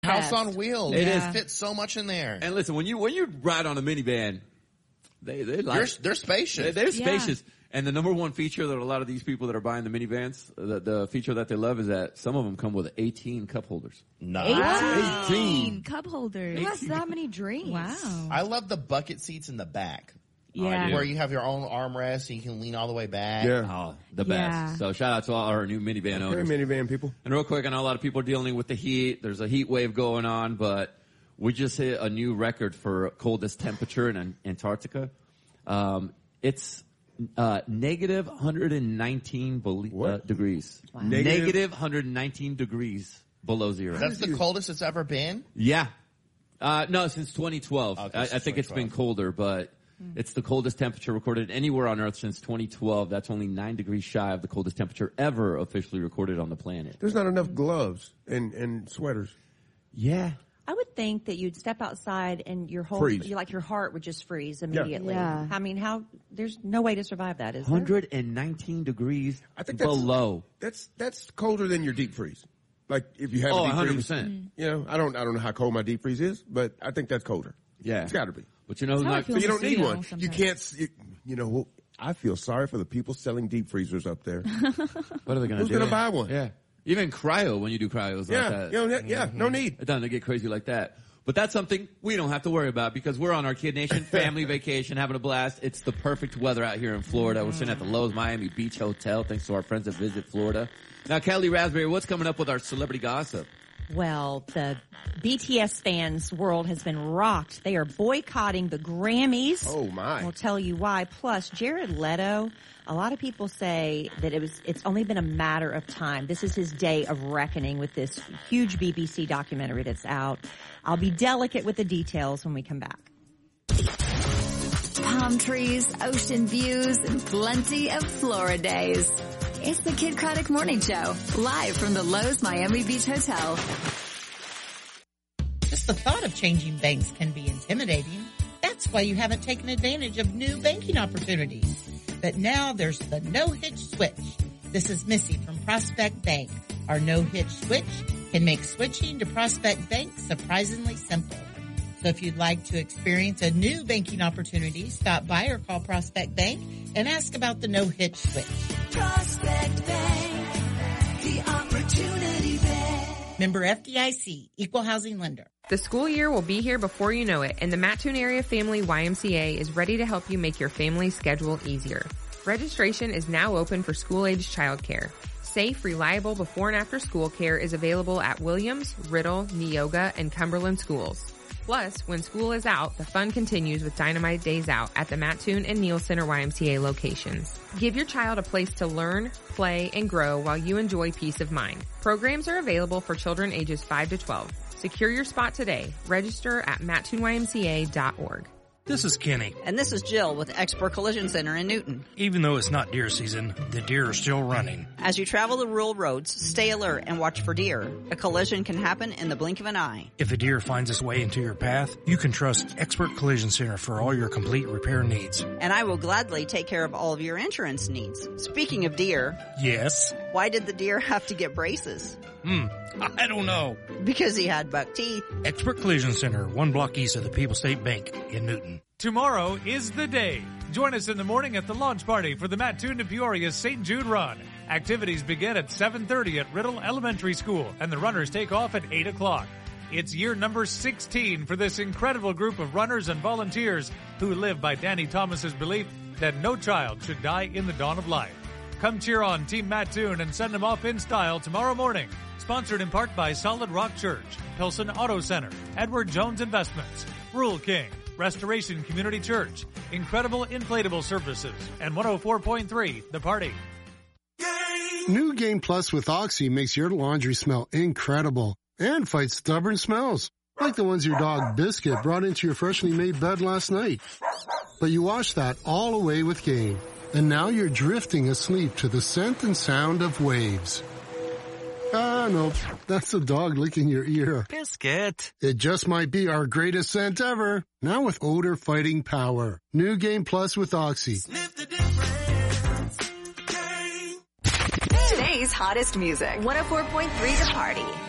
House on wheels. It is. Fits so much in there. And listen, when you ride on a minivan, they're spacious. They're spacious. And the number one feature that a lot of these people that are buying the minivans, the feature that they love is that some of them come with 18 cup holders. Nice. 18 cup holders. Who has that many drinks? Wow. I love the bucket seats in the back. Yeah. Where you have your own armrest and you can lean all the way back. Yeah. Oh, the best. So shout out to all our new minivan owners. Hey, minivan people. And real quick, I know a lot of people are dealing with the heat. There's a heat wave going on, but we just hit a new record for coldest temperature in Antarctica. It's negative 119 degrees. Wow. Negative 119 degrees below zero. That's the coldest it's ever been? Yeah. No, since 2012. Okay, I think it's been colder, but it's the coldest temperature recorded anywhere on Earth since 2012. That's only 9 degrees shy of the coldest temperature ever officially recorded on the planet. There's not enough gloves and sweaters. Yeah. I would think that you'd step outside and your heart would just freeze immediately. Yeah. I mean, there's no way to survive that, is there? 119 degrees I think below. That's colder than your deep freeze. Like if you have a deep freeze. 100%. You know, I don't know how cold my deep freeze is, but I think that's colder. Yeah. It's got to be. But you know, so you don't need one. You can't. Well, I feel sorry for the people selling deep freezers up there. What are they going to do? Who's going to buy one? Yeah. Even cryo, when you do cryos like that. No need. It doesn't get crazy like that. But that's something we don't have to worry about because we're on our Kid Nation family vacation, having a blast. It's the perfect weather out here in Florida. We're sitting at the Lowe's Miami Beach Hotel, thanks to our friends at Visit Florida. Now, Kelly Raspberry, what's coming up with our celebrity gossip? Well, the BTS fans' world has been rocked. They are boycotting the Grammys. Oh, my. We'll tell you why. Plus, Jared Leto, a lot of people say that it's only been a matter of time. This is his day of reckoning with this huge BBC documentary that's out. I'll be delicate with the details when we come back. Palm trees, ocean views, and plenty of Florida days. It's the Kid Craddock Morning Show, live from the Lowe's Miami Beach Hotel. Just the thought of changing banks can be intimidating. That's why you haven't taken advantage of new banking opportunities. But now there's the no-hitch switch. This is Missy from Prospect Bank. Our no-hitch switch can make switching to Prospect Bank surprisingly simple. So if you'd like to experience a new banking opportunity, stop by or call Prospect Bank and ask about the no-hitch switch. Prospect Bank, the opportunity bank. Member FDIC, Equal Housing Lender. The school year will be here before you know it, and the Mattoon Area Family YMCA is ready to help you make your family schedule easier. Registration is now open for school-age childcare. Safe, reliable before and after school care is available at Williams, Riddle, Neoga, and Cumberland schools. Plus, when school is out, the fun continues with Dynamite Days Out at the Mattoon and Neal Center YMCA locations. Give your child a place to learn, play, and grow while you enjoy peace of mind. Programs are available for children ages 5 to 12. Secure your spot today. Register at mattoonymca.org. This is Kenny. And this is Jill with Expert Collision Center in Newton. Even though it's not deer season, the deer are still running. As you travel the rural roads, stay alert and watch for deer. A collision can happen in the blink of an eye. If a deer finds its way into your path, you can trust Expert Collision Center for all your complete repair needs. And I will gladly take care of all of your insurance needs. Speaking of deer. Yes? Why did the deer have to get braces? I don't know. Because he had buck teeth. Expert Collision Center, 1 block east of the People State Bank in Newton. Tomorrow is the day. Join us in the morning at the launch party for the Mattoon to Peoria St. Jude Run. Activities begin at 7:30 at Riddle Elementary School, and the runners take off at 8 o'clock. It's year number 16 for this incredible group of runners and volunteers who live by Danny Thomas's belief that no child should die in the dawn of life. Come cheer on Team Mattoon and send them off in style tomorrow morning. Sponsored in part by Solid Rock Church, Pilsen Auto Center, Edward Jones Investments, Rural King, Restoration Community Church, Incredible Inflatable Services, and 104.3 The Party. New Game Plus with Oxy makes your laundry smell incredible and fights stubborn smells, like the ones your dog Biscuit brought into your freshly made bed last night. But you wash that all away with Game, and now you're drifting asleep to the scent and sound of waves. No, that's the dog licking your ear. Biscuit. It just might be our greatest scent ever. Now with odor fighting power. New Game Plus with Oxy. Sniff the difference. Today's hottest music. 104.3 The Party.